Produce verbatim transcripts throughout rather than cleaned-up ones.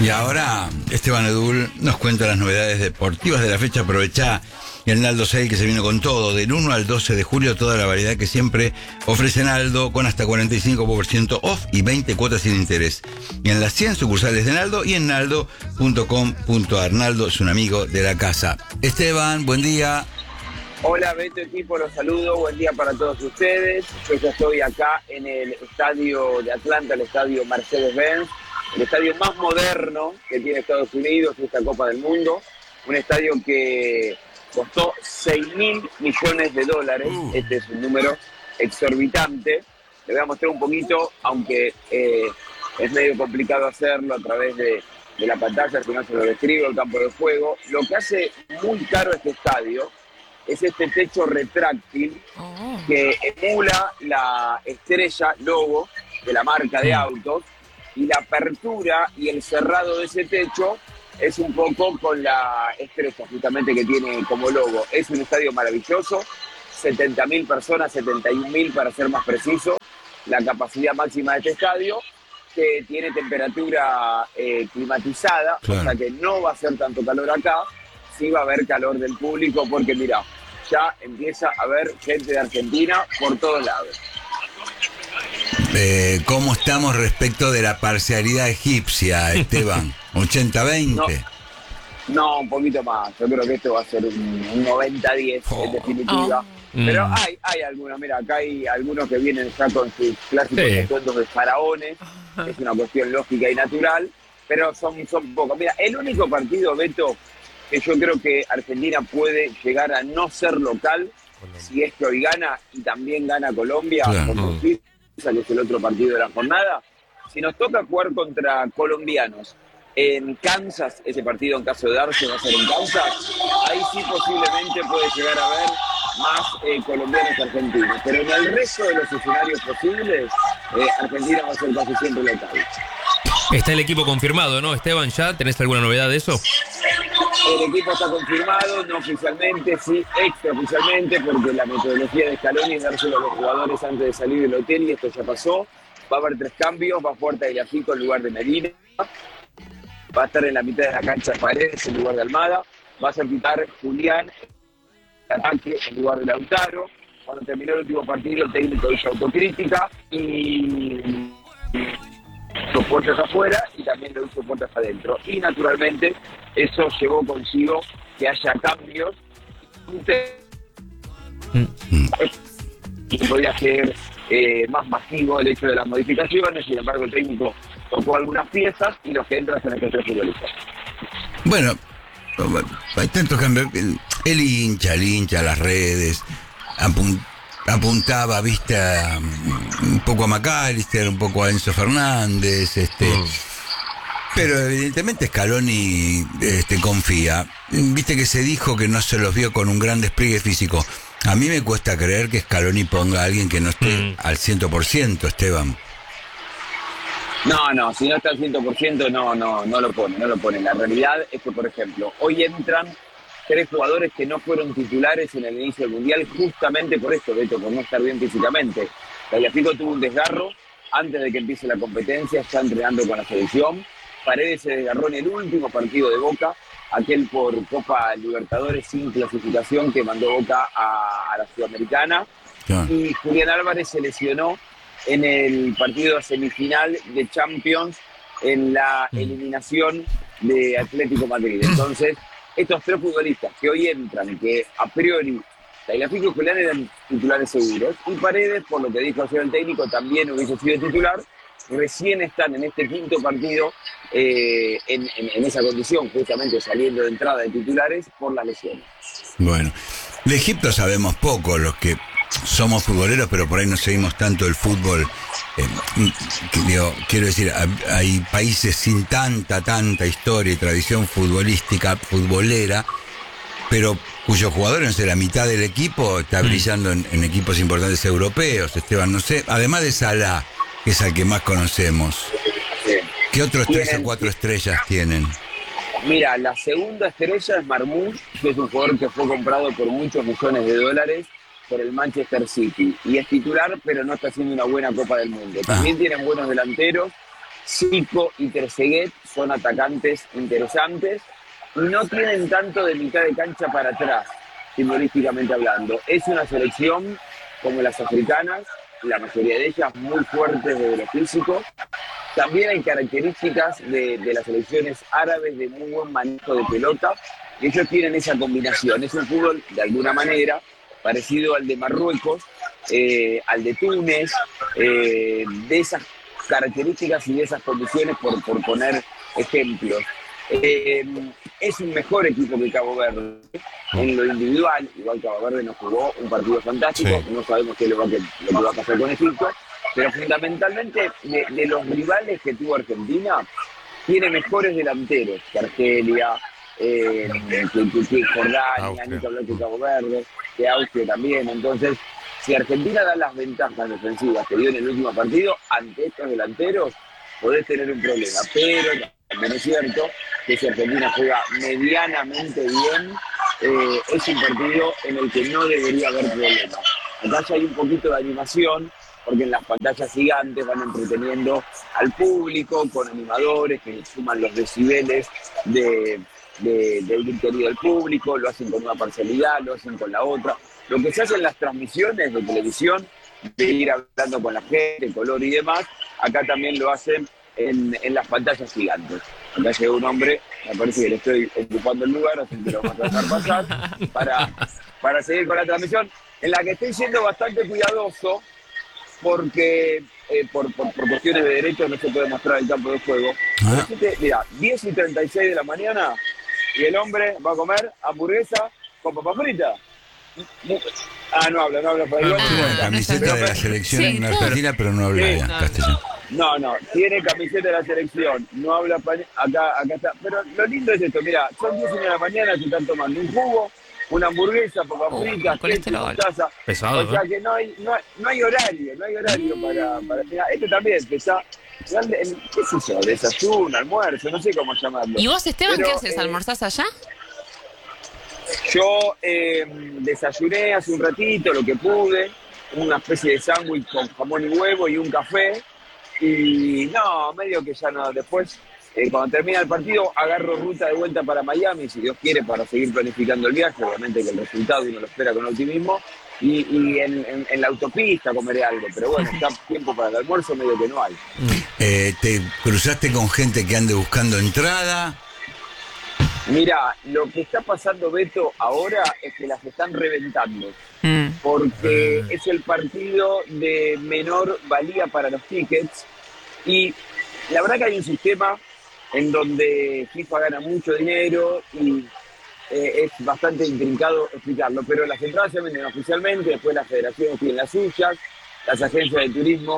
Y ahora Esteban Edul nos cuenta las novedades deportivas de la fecha. Aprovechá el Naldo Sale, que se vino con todo. Del uno al doce de julio, toda la variedad que siempre ofrece Naldo, con hasta cuarenta y cinco por ciento off y veinte cuotas sin interés. Y en las cien sucursales de Naldo y en naldo punto com punto ar. Naldo es un amigo de la casa. Esteban, buen día. Hola, Beto, equipo, los saludo, buen día para todos ustedes. Yo ya estoy acá en el estadio de Atlanta, el estadio Mercedes-Benz, el estadio más moderno que tiene Estados Unidos, esta Copa del Mundo, un estadio que costó seis mil millones de dólares, uh. este es un número exorbitante. Le voy a mostrar un poquito, aunque eh, es medio complicado hacerlo a través de, de la pantalla, si no se lo describo, el campo de juego. Lo que hace muy caro este estadio es este techo retráctil oh. que emula la estrella logo de la marca de autos, y la apertura y el cerrado de ese techo es un poco con la estrella justamente que tiene como logo. Es un estadio maravilloso, setenta mil personas, setenta y un mil para ser más preciso, la capacidad máxima de este estadio, que tiene temperatura eh, climatizada, claro. O sea que no va a ser tanto calor acá. Sí va a haber calor del público porque mira, ya empieza a haber gente de Argentina por todos lados. Eh, ¿Cómo estamos respecto de la parcialidad egipcia, Esteban? ¿ochenta veinte? No, no, un poquito más. Yo creo que esto va a ser un, un noventa diez oh. en definitiva. Oh. Pero mm. hay, hay algunos, mira, acá hay algunos que vienen ya con sus clásicos sí. atuendos de faraones. Es una cuestión lógica y natural, pero son, son pocos. Mira, el único partido, Beto, que yo creo que Argentina puede llegar a no ser local, Colombia. Si es que hoy gana y también gana Colombia, claro. como Suiza, que es el otro partido de la jornada. Si nos toca jugar contra colombianos en Kansas, ese partido en caso de darse va a ser en Kansas, ahí sí posiblemente puede llegar a haber más eh, colombianos que argentinos. Pero en el resto de los escenarios posibles, eh, Argentina va a ser casi siempre local. Está el equipo confirmado, ¿no, Esteban? ¿Ya tenés alguna novedad de eso? El equipo está confirmado, no oficialmente, sí extraoficialmente, porque la metodología de Scaloni es dárselo a los jugadores antes de salir del hotel, y esto ya pasó. Va a haber tres cambios, va a jugar Tagliafico en lugar de Medina, va a estar en la mitad de la cancha Paredes en lugar de Almada, va a ser quitar Julián en ataque en lugar de Lautaro. Cuando terminó el último partido, el técnico hizo autocrítica y hizo puertas afuera y también lo hizo puertas adentro. Y naturalmente eso llevó consigo que haya cambios y podría ser eh, más masivo el hecho de las modificaciones. Sin embargo, el técnico tocó algunas piezas y los que entran son estos tres futbolistas. Bueno, hay tantos cambios. El, el hincha, el hincha, las redes apunt, apuntaba, viste, a, un poco a McAllister, un poco a Enzo Fernández, este. Mm. Pero evidentemente Scaloni este, confía. Viste que se dijo que no se los vio con un gran despliegue físico. A mí me cuesta creer que Scaloni ponga a alguien que no esté mm. al cien por ciento, Esteban. No, no, si no está al cien por ciento no, no, no lo pone, no lo pone. La realidad es que, por ejemplo, hoy entran tres jugadores que no fueron titulares en el inicio del Mundial justamente por esto, de hecho, por no estar bien físicamente. Tagliafico tuvo un desgarro antes de que empiece la competencia, está entrenando con la selección. Paredes se desgarró en el último partido de Boca, aquel por Copa Libertadores sin clasificación que mandó Boca a, a la Sudamericana. Yeah. Y Julián Álvarez se lesionó en el partido semifinal de Champions en la mm. eliminación de Atlético Madrid. Entonces, estos tres futbolistas que hoy entran, que a priori Tagliafico y Julián eran titulares seguros, y Paredes, por lo que dijo ayer el técnico, también hubiese sido titular, recién están en este quinto partido eh, en, en, en esa condición, justamente saliendo de entrada de titulares por las lesiones. Bueno, de Egipto sabemos poco, los que somos futboleros, pero por ahí no seguimos tanto el fútbol. Eh, digo, quiero decir, hay países sin tanta, tanta historia y tradición futbolística, futbolera, pero cuyos jugadores, no sé, la mitad del equipo está brillando en, en equipos importantes europeos, Esteban, no sé, además de Salah, que es al que más conocemos. Sí. ¿Qué otros tres o cuatro estrellas tienen? Mira, la segunda estrella es Marmoush, que es un jugador que fue comprado por muchos millones de dólares por el Manchester City, y es titular, pero no está haciendo una buena Copa del Mundo. También ah. tienen buenos delanteros, Zico y Trezeguet son atacantes interesantes y no tienen tanto de mitad de cancha para atrás, futbolísticamente hablando. Es una selección como las africanas, la mayoría de ellas muy fuertes desde lo físico. También hay características de, de las selecciones árabes de muy buen manejo de pelota. Ellos tienen esa combinación. Es un fútbol, de alguna manera, parecido al de Marruecos, eh, al de Túnez, eh, de esas características y de esas condiciones, por, por poner ejemplos. Eh, es un mejor equipo que Cabo Verde en lo individual. Igual Cabo Verde nos jugó un partido fantástico, sí. No sabemos qué es lo, va, lo que va a pasar con Egipto, pero fundamentalmente de, de los rivales que tuvo Argentina, tiene mejores delanteros que Argelia, eh, que, que, que Jordania, ni que hablar que Cabo Verde, que Austria también. Entonces, si Argentina da las ventajas defensivas que dio en el último partido, ante estos delanteros, podés tener un problema. Pero también es cierto que si Argentina juega medianamente bien, eh, es un partido en el que no debería haber problema. Acá ya hay un poquito de animación, porque en las pantallas gigantes van entreteniendo al público con animadores que suman los decibeles de, de, del interior del público, lo hacen con una parcialidad, lo hacen con la otra. Lo que se hace en las transmisiones de televisión, de ir hablando con la gente, color y demás, acá también lo hacen en, en las pantallas gigantes. Acá llega un hombre, me parece que le estoy ocupando el lugar, así que lo vamos a dejar pasar para, para seguir con la transmisión, en la que estoy siendo bastante cuidadoso, porque eh, por, por, por cuestiones de derechos no se puede mostrar el campo de juego. Ah. Así que, mira, diez y treinta y seis de la mañana y el hombre va a comer hamburguesa con papa frita. Ah, no habla, no habla. Para ah, tiene una camiseta pero, de la selección sí, en Argentina, pero no habla sí, ya, no, castellano. No, no, tiene camiseta de la selección, no habla español, acá, acá está. Pero lo lindo es esto, mira, son diez de la mañana, se están tomando un jugo, una hamburguesa, papas fritas, oh, taza. Pesado, o sea que no hay, no hay, no hay horario, no hay horario para, para mira, este también, pesa, ¿qué es eso? Desayuno, almuerzo, no sé cómo llamarlo. ¿Y vos, Esteban, pero, qué haces? Eh, ¿Almorzás allá? Yo eh, desayuné hace un ratito lo que pude, una especie de sándwich con jamón y huevo y un café. Y no, medio que ya no. Después, eh, cuando termina el partido, agarro ruta de vuelta para Miami, si Dios quiere, para seguir planificando el viaje. Obviamente que el resultado uno lo espera con optimismo. Y, y en, en, en la autopista comeré algo. Pero bueno, está tiempo para el almuerzo, medio que no hay. Eh, ¿Te cruzaste con gente que ande buscando entrada? Mira, lo que está pasando, Beto, ahora es que las están reventando, mm. porque mm. es el partido de menor valía para los tickets y la verdad que hay un sistema en donde FIFA gana mucho dinero y eh, es bastante intrincado explicarlo, pero las entradas se venden oficialmente, después las federaciones tienen las suyas, las agencias de turismo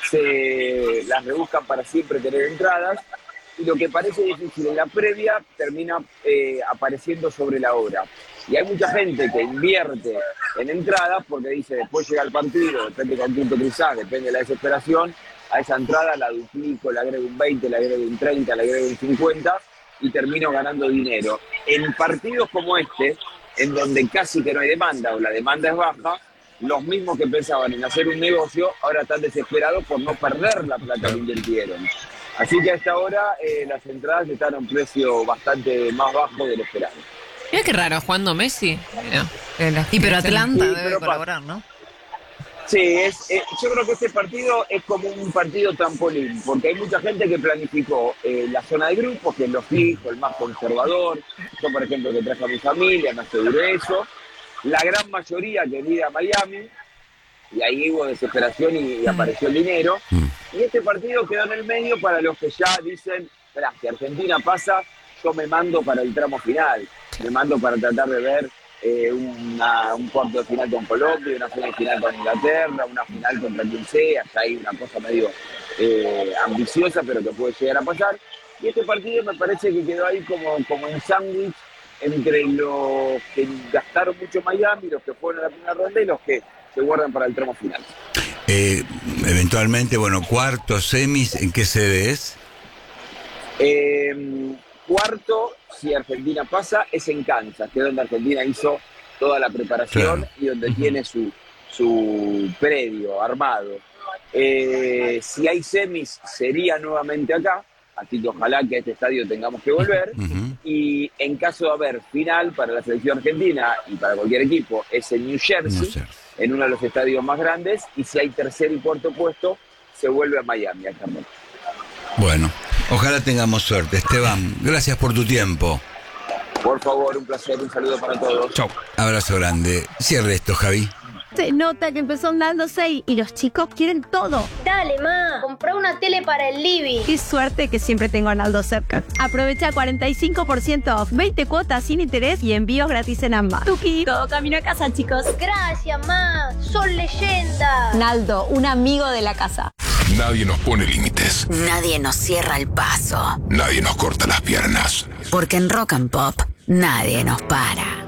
se las rebuscan para siempre tener entradas. Y lo que parece difícil en la previa termina eh, apareciendo sobre la hora. Y hay mucha gente que invierte en entradas porque dice, después llega el partido, depende con quién te cruzás, depende de la desesperación, a esa entrada la duplico, le agrego un veinte, le agrego un treinta, le agrego un cincuenta y termino ganando dinero. En partidos como este, en donde casi que no hay demanda o la demanda es baja, los mismos que pensaban en hacer un negocio ahora están desesperados por no perder la plata que invirtieron. Así que a esta hora eh, las entradas están a un precio bastante más bajo de lo esperado. Mira qué raro, jugando Messi. Mira, y pero Atlanta sí, debe pero colaborar, ¿no? Sí, es, eh, yo creo que este partido es como un partido trampolín, porque hay mucha gente que planificó eh, la zona de grupos, que es lo fijo, el más conservador. Yo, por ejemplo, que traje a mi familia, me aseguré eso. La gran mayoría quería a Miami, y ahí hubo desesperación y, y apareció el dinero. Y este partido quedó en el medio para los que ya dicen, esperá, si Argentina pasa, yo me mando para el tramo final. Me mando para tratar de ver eh, una, un cuarto de final con Colombia, una final final con Inglaterra, una final contra quien sea. Ya hay una cosa medio eh, ambiciosa, pero que puede llegar a pasar. Y este partido me parece que quedó ahí como, como un sándwich entre los que gastaron mucho Miami, los que fueron a la primera ronda y los que se guardan para el tramo final. Eh, eventualmente, bueno, cuartos, semis, ¿en qué sede es? Eh, cuarto, si Argentina pasa, es en Kansas, que es donde Argentina hizo toda la preparación claro. y donde uh-huh. tiene su, su predio armado. Eh, si hay semis, sería nuevamente acá, así que ojalá que a este estadio tengamos que volver. Ujú. Y en caso de haber final para la selección argentina y para cualquier equipo, es en New Jersey, New Jersey. en uno de los estadios más grandes. Y si hay tercer y cuarto puesto, se vuelve a Miami, a Carmen. Bueno, ojalá tengamos suerte. Esteban, gracias por tu tiempo. Por favor, un placer, un saludo para todos. Chau. Abrazo grande. Cierre esto, Javi. Se nota que empezó Naldo seis y los chicos quieren todo. Dale, ma, comprá una tele para el living. Qué suerte que siempre tengo a Naldo cerca. Aprovecha cuarenta y cinco por ciento off, veinte cuotas sin interés y envíos gratis en ambas. Tuki, todo camino a casa, chicos. Gracias, ma, son leyendas. Naldo, un amigo de la casa. Nadie nos pone límites. Nadie nos cierra el paso. Nadie nos corta las piernas. Porque en Rock and Pop nadie nos para.